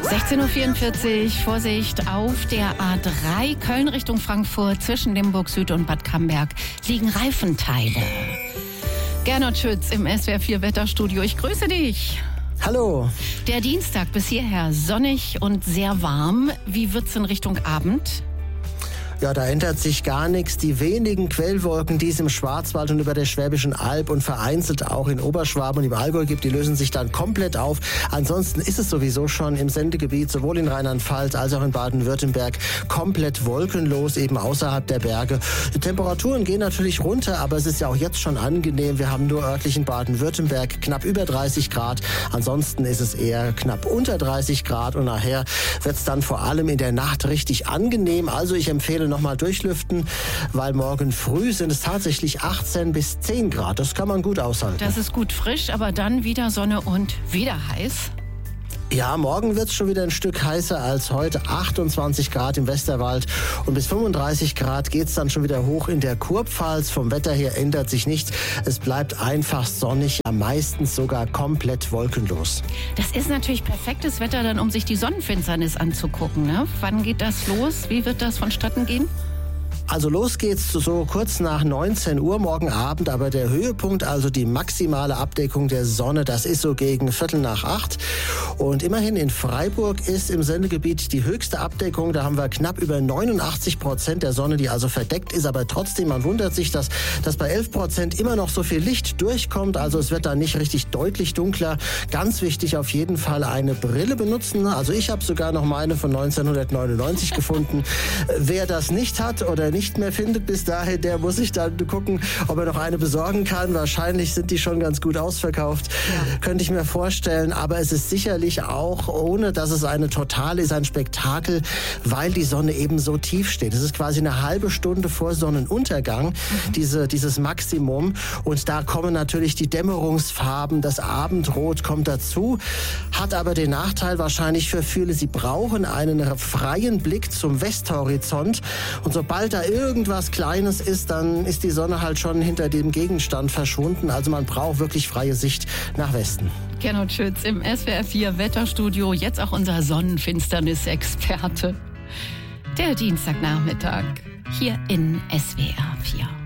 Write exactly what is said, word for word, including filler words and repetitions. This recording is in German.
sechzehn Uhr vierundvierzig, Vorsicht, auf der A drei Köln Richtung Frankfurt zwischen Limburg Süd und Bad Camberg liegen Reifenteile. Gernot Schütz im S W R vier Wetterstudio, ich grüße dich. Hallo. Der Dienstag bis hierher sonnig und sehr warm. Wie wird's in Richtung Abend? Ja, da ändert sich gar nichts. Die wenigen Quellwolken, die es im Schwarzwald und über der Schwäbischen Alb und vereinzelt auch in Oberschwaben und im Allgäu gibt, die lösen sich dann komplett auf. Ansonsten ist es sowieso schon im Sendegebiet, sowohl in Rheinland-Pfalz als auch in Baden-Württemberg, komplett wolkenlos, eben außerhalb der Berge. Die Temperaturen gehen natürlich runter, aber es ist ja auch jetzt schon angenehm. Wir haben nur örtlich in Baden-Württemberg knapp über dreißig Grad. Ansonsten ist es eher knapp unter dreißig Grad und nachher wird es dann vor allem in der Nacht richtig angenehm. Also ich empfehle nochmal durchlüften, weil morgen früh sind es tatsächlich achtzehn bis zehn Grad. Das kann man gut aushalten. Das ist gut frisch, aber dann wieder Sonne und wieder heiß. Ja, morgen wird es schon wieder ein Stück heißer als heute. achtundzwanzig Grad im Westerwald und bis fünfunddreißig Grad geht es dann schon wieder hoch in der Kurpfalz. Vom Wetter her ändert sich nichts. Es bleibt einfach sonnig, ja, meistens sogar komplett wolkenlos. Das ist natürlich perfektes Wetter dann, um sich die Sonnenfinsternis anzugucken, ne? Wann geht das los? Wie wird das vonstatten gehen? Also los geht's so kurz nach neunzehn Uhr morgen Abend, aber der Höhepunkt, also die maximale Abdeckung der Sonne, das ist so gegen Viertel nach acht. Und immerhin in Freiburg ist im Sendegebiet die höchste Abdeckung. Da haben wir knapp über neunundachtzig Prozent der Sonne, die also verdeckt ist. Aber trotzdem, man wundert sich, dass, dass bei elf Prozent immer noch so viel Licht durchkommt. Also es wird da nicht richtig deutlich dunkler. Ganz wichtig auf jeden Fall eine Brille benutzen. Also ich habe sogar noch meine von neunzehnhundertneunundneunzig gefunden. Wer das nicht hat oder nicht mehr findet bis dahin, der muss sich dann gucken, ob er noch eine besorgen kann. Wahrscheinlich sind die schon ganz gut ausverkauft. Ja. Könnte ich mir vorstellen. Aber es ist sicherlich auch, ohne dass es eine Totale ist, ein Spektakel, weil die Sonne eben so tief steht. Es ist quasi eine halbe Stunde vor Sonnenuntergang, mhm. diese, dieses Maximum. Und da kommen natürlich die Dämmerungsfarben, das Abendrot kommt dazu, hat aber den Nachteil wahrscheinlich für viele, sie brauchen einen freien Blick zum Westhorizont. Und sobald da irgendwas Kleines ist, dann ist die Sonne halt schon hinter dem Gegenstand verschwunden. Also man braucht wirklich freie Sicht nach Westen. Gernot Schütz im S W R vier Wetterstudio, jetzt auch unser Sonnenfinsternis-Experte. Der Dienstagnachmittag hier in S W R vier.